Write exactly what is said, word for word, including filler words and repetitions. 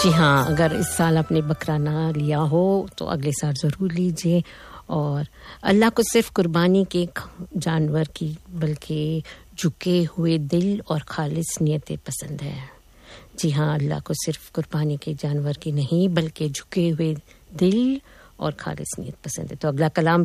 जी हाँ, अगर इस साल आपने बकरा ना लिया हो तो अगले साल ज़रूर लीजिए। और अल्लाह को सिर्फ कुर्बानी के जानवर की बल्कि झुके हुए दिल और खालिस नियतें पसंद है। जी हाँ, अल्लाह को सिर्फ कुर्बानी के जानवर की नहीं बल्कि झुके हुए दिल और खालिस नियत पसंद है। तो अगला कलाम